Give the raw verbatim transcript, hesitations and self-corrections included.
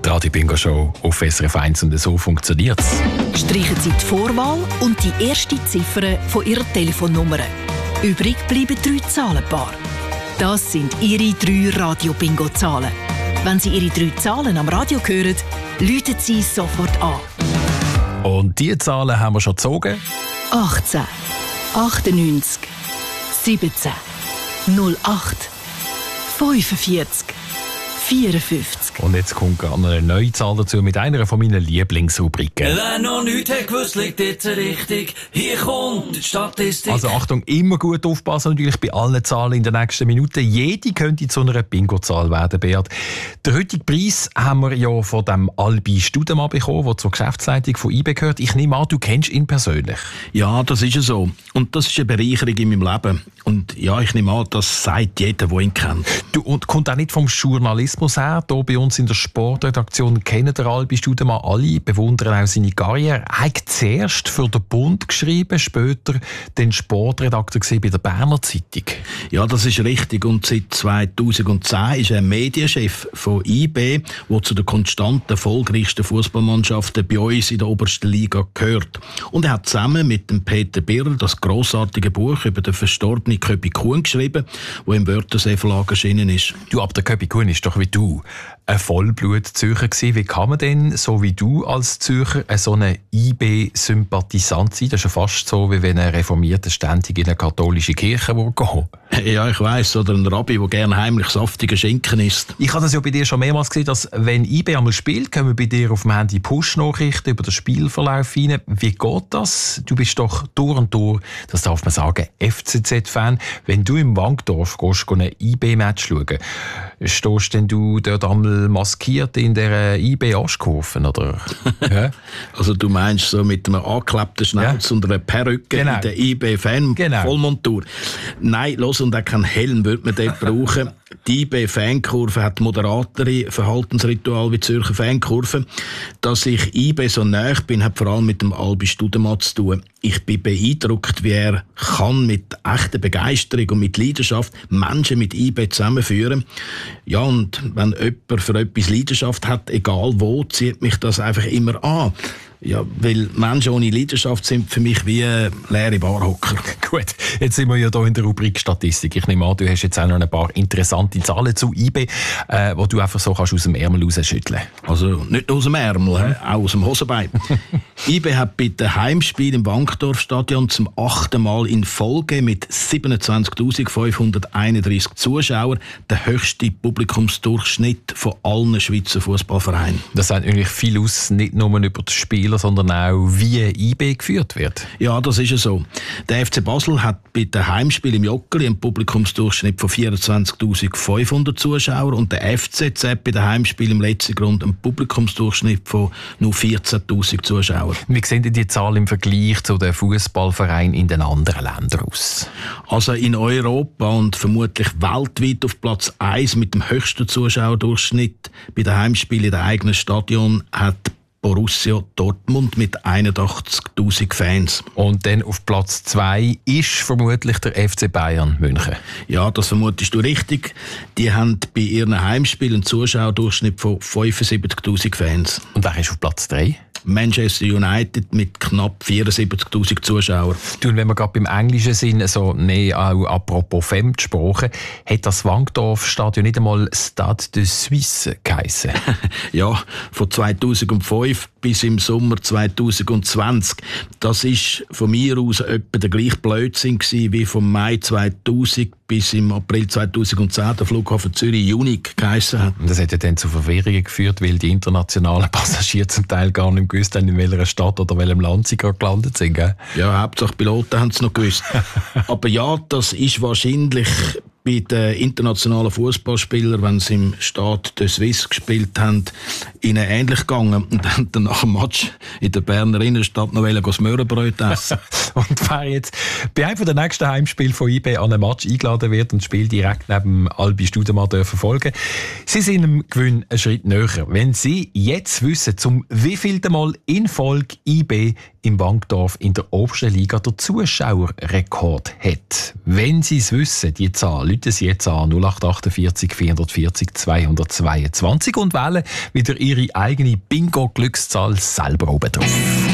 Die Radio Bingo Show auf S R F eins und so funktioniert es. Streichen Sie die Vorwahl und die erste Ziffer von Ihrer Telefonnummer. Übrig bleiben drei Zahlenpaare. Das sind Ihre drei Radio-Bingo-Zahlen. Wenn Sie Ihre drei Zahlen am Radio hören, läuten Sie sofort an. Und diese Zahlen haben wir schon gezogen. achtzehn, achtundneunzig, siebzehn, null acht, fünfundvierzig, vierundfünfzig. Und jetzt kommt gerade eine neue Zahl dazu mit einer von meinen Lieblingsrubriken. Wer noch nichts hat gewusst, liegt jetzt richtig. Hier kommt die Statistik. Also Achtung, immer gut aufpassen natürlich bei allen Zahlen in den nächsten Minuten. Jede könnte zu einer Bingo-Zahl werden, Beat. Den heutigen Preis haben wir ja von dem Albi Studemann bekommen, der zur Geschäftsleitung von I B gehört. Ich nehme an, du kennst ihn persönlich. Ja, das ist es so. Und das ist eine Bereicherung in meinem Leben. Und ja, ich nehme an, das sagt jeder, der ihn kennt. Du, und kommt auch nicht vom Journalismus her. Hier bei uns in der Sportredaktion kennen der Albi Studemann alle, bewundern auch seine Karriere. Er hat zuerst für den Bund geschrieben, später den Sportredakteur bei der Berner Zeitung. Ja, das ist richtig. Und seit zweitausendzehn ist er Medienchef von I B, der zu den konstant erfolgreichsten Fußballmannschaften bei uns in der obersten Liga gehört. Und er hat zusammen mit dem Peter Birrer das grossartige Buch über den verstorbenen Köpi Kuhn geschrieben, das im Wörthersee Verlag erschienen ist. Du, aber der Köpi Kuhn ist doch wie du ein Vollblut-Zürcher gewesen. Wie kann man denn, so wie du als Zürcher, so ein I B-Sympathisant sein? Das ist ja fast so, wie wenn ein Reformierter ständig in eine katholische Kirche gehen. Ja, ich weiss. Oder ein Rabbi, der gerne heimlich saftigen Schinken isst. Ich habe das ja bei dir schon mehrmals gesehen, dass, wenn I B einmal spielt, kommen bei dir auf dem Handy Push-Nachrichten über den Spielverlauf rein. Wie geht das? Du bist doch durch und durch, das darf man sagen, F C Z-Fan. Wenn du im Wankdorf gehst, ein I B-Match schauen, stehst denn du dort einmal maskiert in der I B-Aschkurve, oder? Ja? Also du meinst so mit einem angeklebten Schnauz ja. und einer Perücke genau. in der I B-Fan-Vollmontur. Genau. Nein, los, und auch keinen Helm würde man dort brauchen. Die I B-Fankurve hat moderatere Verhaltensritual wie die Zürcher Fankurve. Dass ich I B so nahe bin, hat vor allem mit dem Albi Studemann zu tun. Ich bin beeindruckt, wie er kann mit echter Begeisterung und mit Leidenschaft Menschen mit I B zusammenführen. Ja, und wenn jemand für etwas Leidenschaft hat, egal wo, zieht mich das einfach immer an. Ja, weil Menschen ohne Leidenschaft sind für mich wie leere Barhocker. Gut, jetzt sind wir ja hier in der Rubrik Statistik. Ich nehme an, du hast jetzt auch noch ein paar interessante Zahlen zu I B, äh, die du einfach so kannst aus dem Ärmel rausschütteln. Also nicht nur aus dem Ärmel, mhm. auch aus dem Hosenbein. I B hat bei den Heimspielen im Wankdorfstadion zum achten Mal in Folge mit siebenundzwanzigtausendfünfhunderteinunddreißig Zuschauern den höchsten Publikumsdurchschnitt von allen Schweizer Fußballvereinen. Das sagt eigentlich viel aus, nicht nur über das Spieler, sondern auch wie I B geführt wird. Ja, das ist ja so. Der F C Basel hat bei den Heimspielen im Joggeli einen Publikumsdurchschnitt von vierundzwanzigtausendfünfhundert Zuschauer und der F C Z bei den Heimspielen im letzten Grund einen Publikumsdurchschnitt von nur vierzehntausend Zuschauer. Wie sehen denn die Zahlen im Vergleich zu den Fußballvereinen in den anderen Ländern aus? Also in Europa und vermutlich weltweit auf Platz eins mit dem höchsten Zuschauerdurchschnitt bei den Heimspielen in den eigenen Stadion hat Borussia Dortmund mit einundachtzigtausend Fans. Und dann auf Platz zwei ist vermutlich der F C Bayern München. Ja, das vermutest du richtig. Die haben bei ihren Heimspielen einen Zuschauerdurchschnitt von fünfundsiebzigtausend Fans. Und wer ist auf Platz drei? Manchester United mit knapp vierundsiebzigtausend Zuschauern. Du, und wenn wir gerade beim Englischen sind, so, nee, auch apropos Fremdsprachen, hat das Wankdorf-Stadion nicht einmal Stade de Suisse geheissen? Ja, von zweitausendfünf bis im Sommer zweitausendzwanzig. Das ist von mir aus etwa der gleiche Blödsinn gewesen, wie vom Mai zweitausend bis im April zweitausendzehn der Flughafen Zürich Unique geheissen hat. Das hat ja dann zu Verwirrungen geführt, weil die internationalen Passagiere zum Teil gar nicht gewusst haben, in welcher Stadt oder welchem Land sie gerade gelandet sind. Gell? Ja, Hauptsache Piloten haben es noch gewusst. Aber ja, das ist wahrscheinlich bei den internationalen Fußballspielern, wenn sie im Stade de Suisse gespielt haben, ihnen ähnlich gegangen und dann nach dem Match in der Berner Innenstadt noch das Möhrenbrot essen. Und wer jetzt bei einem der nächsten Heimspiele von I B an einem Match eingeladen wird und das Spiel direkt neben Albi Studemann verfolgen, sie sind dem Gewinn einen Schritt näher. Wenn sie jetzt wissen, zum wievielten Mal in Folge I B im Wankdorf in der obersten Liga den Zuschauerrekord hat. Wenn Sie es wissen, die Zahl, rufen Sie jetzt an null acht achtundvierzig vierhundertvierzig zweihundertzweiundzwanzig und wählen wieder Ihre eigene Bingo-Glückszahl selber oben drauf.